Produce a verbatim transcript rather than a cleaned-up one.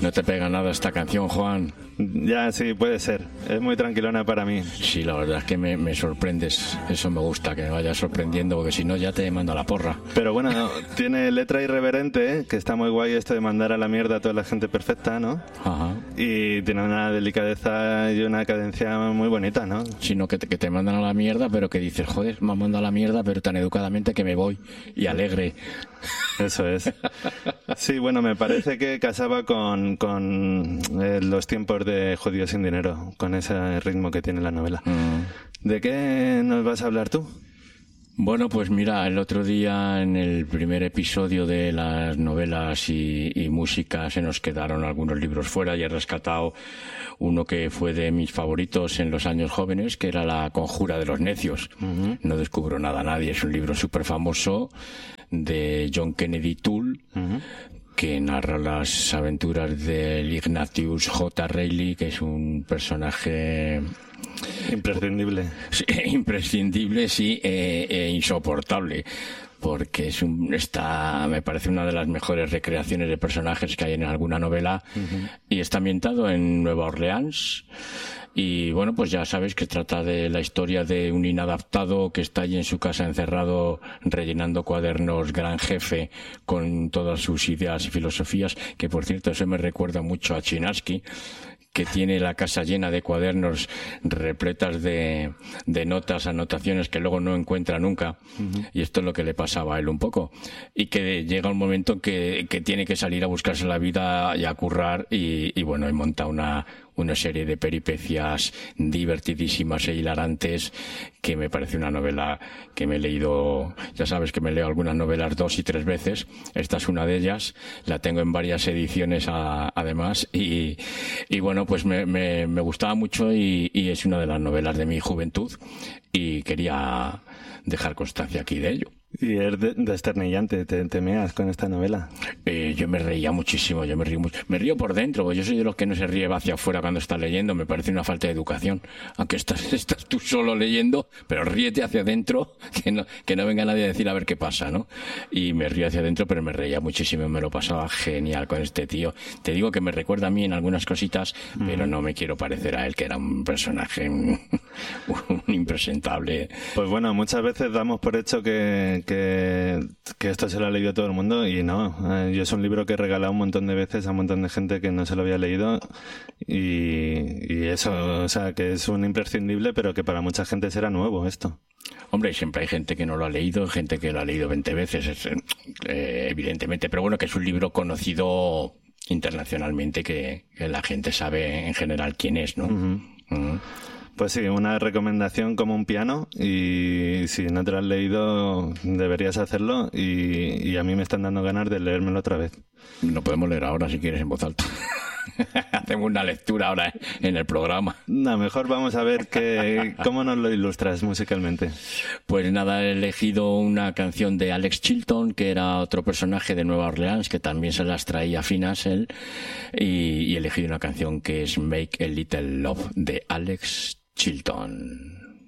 No te pega nada esta canción, Juan. Ya, sí, puede ser. Es muy tranquilona para mí. Sí, la verdad es que me, me sorprendes. Eso me gusta, que me vayas sorprendiendo, porque si no ya te mando a la porra. Pero bueno, no, tiene letra irreverente, ¿eh? Que está muy guay esto de mandar a la mierda a toda la gente perfecta, ¿no? Ajá. Y tiene una delicadeza y una cadencia muy bonita, ¿no? Sino que te, que te mandan a la mierda, pero que dices, joder, me han mandado a la mierda, pero tan educadamente que me voy. Y alegre. Eso es. Sí, bueno, me parece que casaba con, con eh, los tiempos de Judíos sin dinero, con ese ritmo que tiene la novela. Mm. ¿De qué nos vas a hablar tú? Bueno, pues mira, el otro día en el primer episodio de las novelas y, y música se nos quedaron algunos libros fuera y he rescatado uno que fue de mis favoritos en los años jóvenes, que era La Conjura de los Necios. Uh-huh. No descubro nada a nadie, es un libro súper famoso de John Kennedy Toole, uh-huh, que narra las aventuras del Ignatius J. Reilly, que es un personaje imprescindible. Sí, imprescindible, sí, e, e insoportable, porque es un, está, me parece una de las mejores recreaciones de personajes que hay en alguna novela, uh-huh, y está ambientado en Nueva Orleans. Y bueno, pues ya sabéis que trata de la historia de un inadaptado que está allí en su casa encerrado rellenando cuadernos, gran jefe, con todas sus ideas y filosofías, que por cierto eso me recuerda mucho a Chinaski, que tiene la casa llena de cuadernos repletas de, de notas, anotaciones que luego no encuentra nunca. Uh-huh. Y esto es lo que le pasaba a él un poco. Y que llega un momento que, que tiene que salir a buscarse la vida y a currar y, y bueno, y monta una, una serie de peripecias divertidísimas e hilarantes, que me parece una novela que me he leído, ya sabes que me leo algunas novelas dos y tres veces. Esta es una de ellas. La tengo en varias ediciones a, además y, y bueno, pues me, me, me gustaba mucho y, y es una de las novelas de mi juventud y quería dejar constancia aquí de ello. Y es de, desternillante, te, te meas con esta novela. Eh, yo me reía muchísimo, yo me río mucho. Me río por dentro, porque yo soy de los que no se ríe hacia afuera cuando está leyendo, me parece una falta de educación. Aunque estás, estás tú solo leyendo, pero ríete hacia adentro, que no, que no venga nadie a decir a ver qué pasa, ¿no? Y me río hacia adentro, pero me reía muchísimo, me lo pasaba genial con este tío. Te digo que me recuerda a mí en algunas cositas, mm. pero no me quiero parecer a él, que era un personaje un, un impresentable. Pues bueno, muchas veces damos por hecho que Que, que esto se lo ha leído todo el mundo y no. Eh, yo es un libro que he regalado un montón de veces a un montón de gente que no se lo había leído y, y eso, o sea, que es un imprescindible, pero que para mucha gente será nuevo esto. Hombre, siempre hay gente que no lo ha leído, gente que lo ha leído veinte veces, es, eh, evidentemente, pero bueno, que es un libro conocido internacionalmente, que, que la gente sabe en general quién es, ¿no? Uh-huh. Uh-huh. Pues sí, una recomendación como un piano y si no te lo has leído deberías hacerlo y, y a mí me están dando ganas de leérmelo otra vez. Lo podemos leer ahora si quieres en voz alta. Hacemos una lectura ahora en el programa. No, mejor vamos a ver que, cómo nos lo ilustras musicalmente. Pues nada, he elegido una canción de Alex Chilton, que era otro personaje de Nueva Orleans, que también se las traía finas él, y, y he elegido una canción que es Make a Little Love de Alex Chilton.